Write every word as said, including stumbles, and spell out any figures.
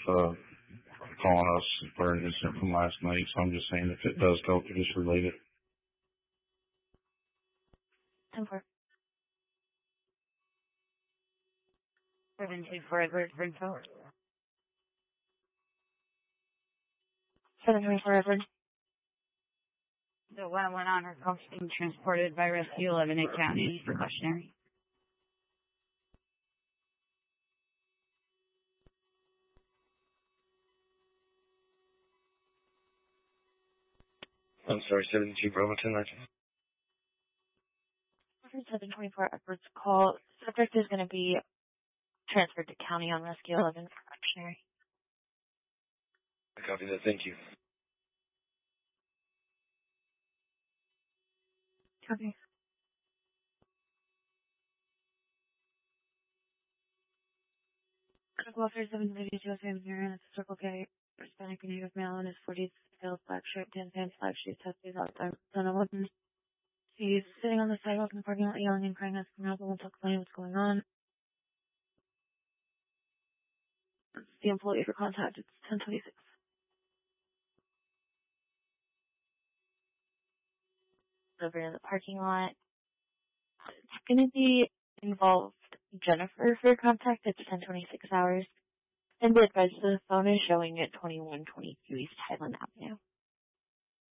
uh, calling us for an incident from last night. So I'm just saying if it does go, to just relate it. ten four. seven two four Edward Springfield. seven twenty-four Edward. The one went on her call being transported by Rescue eleven at County precautionary. I'm sorry, seventy-two Bravo ten nineteen. seven twenty-four Edward's call. Subject is going to be transferred to County on Rescue eleven precautionary. I copy that. Thank you. Copy. Welfare seven thirty-two Sam here, and it's a Circle K Hispanic and Native male in his forties, tails, black shirt, tan pants, black shoes, tattoos, outside, son of a He's sitting on the sidewalk in the parking lot yelling and crying, asking help, and won't explain what's going on. It's the employee for contact. It's ten twenty-six. Over in the parking lot. It's going to be involved Jennifer for contact. It's ten twenty-six hours. And be advised the phone is showing at twenty-one twenty-two East Highland Avenue.